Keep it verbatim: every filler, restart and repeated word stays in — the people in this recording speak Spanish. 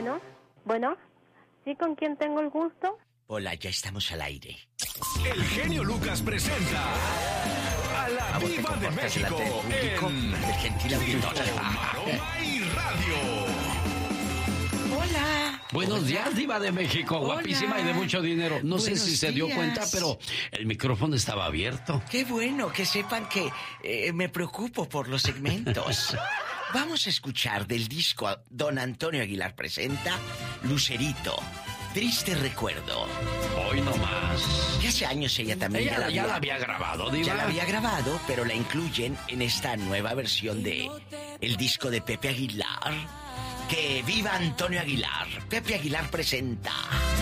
Bueno, bueno, ¿sí con quién tengo el gusto? Hola, ya estamos al aire. El genio Lucas presenta a la Diva de México en el gentil auditorio. Maroma y Radio. Hola. Buenos Hola. días, Diva de México, Hola. Guapísima y de mucho dinero. No Buenos sé si se dio días. cuenta, pero el micrófono estaba abierto. Qué bueno que sepan que eh, me preocupo por los segmentos. Vamos a escuchar del disco Don Antonio Aguilar presenta Lucerito, Triste Recuerdo. Hoy no más. Que hace años ella también Ella ya, la ya había, la había grabado, Diva. ya la había grabado, pero la incluyen en esta nueva versión de el disco de Pepe Aguilar. ¡Que viva Antonio Aguilar! Pepe Aguilar presenta